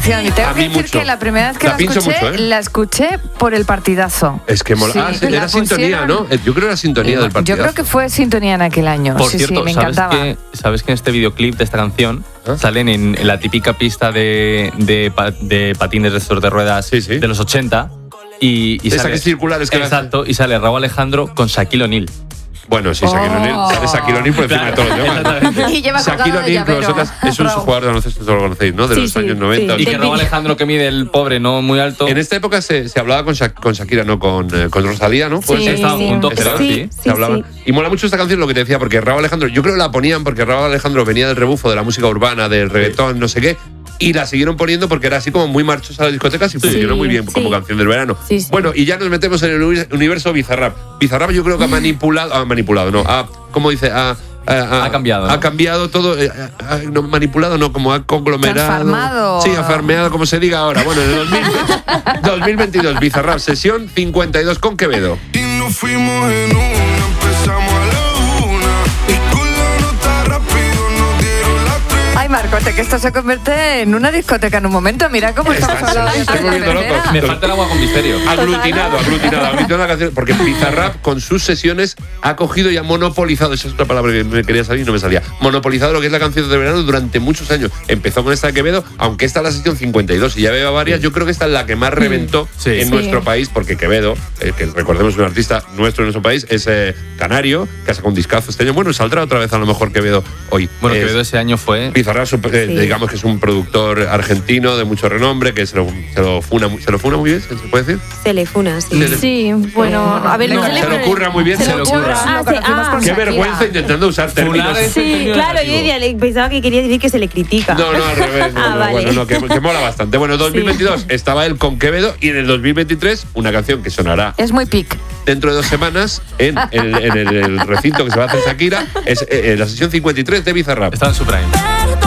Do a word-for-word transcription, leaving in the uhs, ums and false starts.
canción. Y tengo A que mí decir mucho. que la primera vez que La la, pincho escuché, mucho, ¿eh? la escuché por el partidazo. Es que mola. Sí, ah, sí, la era sintonía, pusieron- ¿no? Yo creo que era sintonía del partido. Yo creo que fue sintonía en aquel año. Por sí, cierto, sí, me ¿sabes encantaba. que, ¿sabes que en este videoclip de esta canción ¿Ah? salen en, en la típica pista de, de, pa- de patines de estos de ruedas Sí, sí. de los ochenta? Y, y Esa sale, que es circulares que exacto, y sale Raúl Alejandro con Shaquille O'Neal. Bueno, sí, Shaquille O'Neal. Oh. Sale Shaquille O'Neal por encima de todos los demás. Exactamente. Y lleva Shaquille colgado de O'Neal, pero llavero. vosotras, es un Raúl. jugador de baloncesto, esto lo conocéis, ¿no? De Sí, los sí, años noventa. sí. Y que Raúl Alejandro, que mide el pobre, no muy alto. En esta época se, se hablaba con, Sha- con Shakira, no con, eh, con Rosalía, ¿no? ¿Puede Sí, ser? Estaban sí. juntos, ¿Será? creo, sí. Se hablaba. sí. Y mola mucho esta canción, lo que te decía, porque Raúl Alejandro, yo creo que la ponían porque Raúl Alejandro venía del rebufo de la música urbana, del reggaetón, no sé qué, y la siguieron poniendo porque era así como muy marchosa a las discotecas y funcionó muy bien como sí. canción del verano. Sí, sí. Bueno, y ya nos metemos en el uni- universo Bizarrap. Bizarrap yo creo que ha manipulado, ha manipulado, no, ha, ¿cómo dice? Ha, ha, Ha cambiado, ¿no? Ha cambiado todo, eh, ha- no, manipulado, no, como ha conglomerado. Transformado. Sí, ha farmeado, como se diga ahora. Bueno, en el dos mil, dos mil veintidós, Bizarrap, sesión cincuenta y dos con Quevedo. Y nos fuimos en una, empezamos a la una. Y con la nota rápido nos dieron las tres. Ay, Marcote, que esto se convierte en una discoteca en un momento. Mira cómo estamos Están- hablando se de están esta volviendo carretera. locos. Me falta el agua con misterio. Aglutinado, aglutinado, aglutinado la canción, porque Bizarrap con sus sesiones ha cogido y ha monopolizado, esa es otra palabra que me quería salir y no me salía, monopolizado lo que es la canción de verano durante muchos años. Empezó con esta de Quevedo, aunque esta es la sesión cincuenta y dos y ya veo varias, yo creo que esta es la que más reventó Sí. en Sí. nuestro país, porque Quevedo, eh, que recordemos es un artista nuestro en nuestro país, es eh, canario, que ha sacado un discazo este año, bueno, saldrá otra vez a lo mejor Quevedo hoy. Bueno, Es- Quevedo ese año fue. Bizarrap, super- eh, Sí. digamos que es un productor argentino de mucho renombre, que se lo, se lo funa, mu- se lo funa muy bien, ¿se puede decir? Se le funa, sí. Se le- Sí, bueno, a ver, No, se le se lo ocurra muy bien, se se le lo ocurra. ocurra. Ah, Lo sí, conocemos ah. por Qué Shakira. vergüenza intentando usar términos. Funar es- Sí, claro, yo diría, pensaba que quería decir que se le critica. No, no, al revés. No, Ah, no, vale. bueno, no, que, que mola bastante. Bueno, dos mil veintidós estaba él con Quevedo y en el dos mil veintitrés una canción que sonará Es muy pic. dentro de dos semanas en, en- en el, el recinto que se va a hacer Shakira es eh, eh, la sesión cincuenta y tres de Bizarrap. Estaba en su prime.